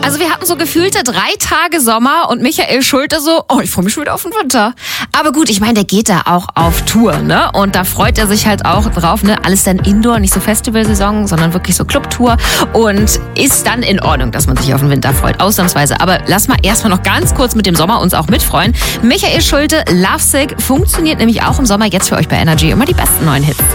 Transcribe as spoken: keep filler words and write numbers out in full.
Also wir hatten so gefühlte drei Tage Sommer und Michael Schulte so, oh, ich freue mich schon wieder auf den Winter. Aber gut, ich meine, der geht da auch auf Tour, ne? Und da freut er sich halt auch drauf, ne? Alles dann Indoor, nicht so Festivalsaison, sondern wirklich so Clubtour. Und ist dann in Ordnung, dass man sich auf den Winter freut, ausnahmsweise. Aber lass mal erstmal noch ganz kurz mit dem Sommer uns auch mitfreuen. Michael Schulte, Lovesick, funktioniert nämlich auch im Sommer jetzt für euch bei Energy. Immer die besten neuen Hits.